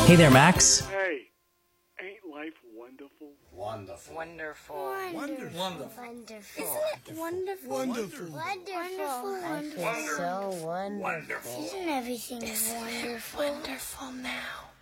Hey there, Max. Hey, ain't life wonderful? Wonderful. Wonderful. Wonderful. Wonderful. Isn't it wonderful? Wonderful. Wonderful. So wonderful. Isn't everything wonderful? Wonderful now.